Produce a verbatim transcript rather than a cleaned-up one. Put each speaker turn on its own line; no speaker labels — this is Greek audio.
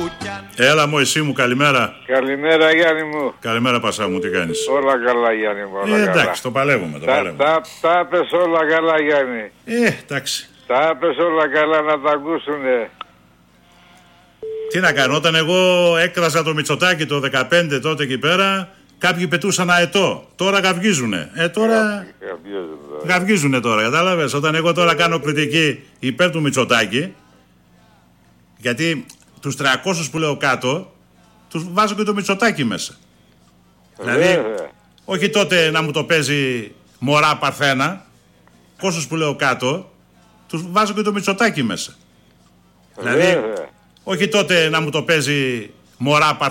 Έλα Μωυσή μου, καλημέρα.
Καλημέρα Γιάννη μου.
Καλημέρα Πασά μου, τι κάνεις?
Όλα καλά Γιάννη μου, όλα
ε,
καλά.
εντάξει, το παλεύουμε, το
τα,
παλεύουμε.
Τα, τα πες όλα καλά Γιάννη.
Ε, εντάξει.
Τα πες όλα καλά να τα ακούσουνε.
Τι να κάνω, όταν εγώ έκραζα το Μητσοτάκη το δεκαπέντε τότε εκεί πέρα, κάποιοι πετούσαν αετό. Τώρα γαυγίζουνε. Ε, τώρα γαυγίζουνε τώρα, κατάλαβες. Όταν εγώ τώρα κάνω κριτική υπέρ του Μητσοτάκη, γιατί τους τριακόσιους που λέω κάτω, τους βάζω και το Μητσοτάκη μέσα. Δηλαδή,
Βέβαια.
όχι τότε να μου το παίζει μωρά παρθένα, τριακόσιους που λέω κάτω, τους βάζω και το Μητσοτάκη μέσα. Δηλαδή, όχι τότε να μου το παίζει μωρά παρθένα.